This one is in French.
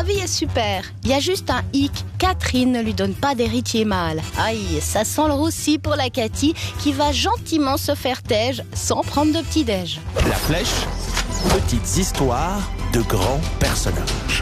Sa vie est super. Il y a juste un hic. Catherine ne lui donne pas d'héritier mâle. Aïe, ça sent le roussi pour la Cathy qui va gentiment se faire tège sans prendre de petit-déj. La Flèche, petites histoires de grands personnages.